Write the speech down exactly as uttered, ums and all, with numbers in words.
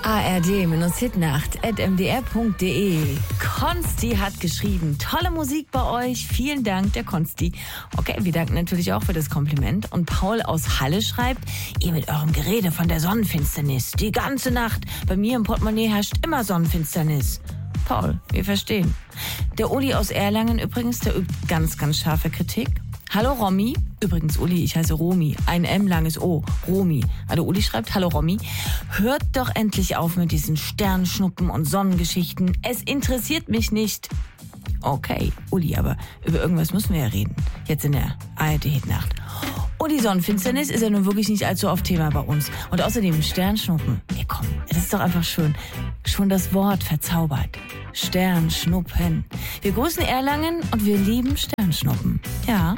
a r d Hitnacht at m d r punkt d e. Konsti hat geschrieben, tolle Musik bei euch, vielen Dank, der Konsti. Okay, wir danken natürlich auch für das Kompliment. Und Paul aus Halle schreibt, ihr mit eurem Gerede von der Sonnenfinsternis, die ganze Nacht, bei mir im Portemonnaie herrscht immer Sonnenfinsternis. Paul, wir verstehen. Der Uli aus Erlangen übrigens, der übt ganz, ganz scharfe Kritik. Hallo Romy, übrigens Uli, ich heiße Romy, ein M langes O, Romy. Also Uli schreibt, hallo Romy, hört doch endlich auf mit diesen Sternschnuppen und Sonnengeschichten, es interessiert mich nicht. Okay, Uli, aber über irgendwas müssen wir ja reden, jetzt in der A R D-Hitnacht. Und die Sonnenfinsternis ist ja nun wirklich nicht allzu oft Thema bei uns. Und außerdem Sternschnuppen, ja komm, das ist doch einfach schön. Schon das Wort verzaubert. Sternschnuppen. Wir grüßen Erlangen und wir lieben Sternschnuppen. Ja.